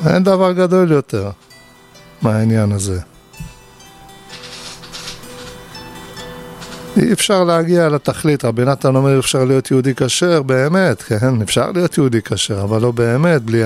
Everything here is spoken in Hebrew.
אין דבר גדול יותר מהעניין הזה. אי אפשר להגיע לתכלית. רבי נתן אומר אפשר להיות יהודי כשר, באמת, כן, אפשר להיות יהודי כשר, אבל לא באמת, בלי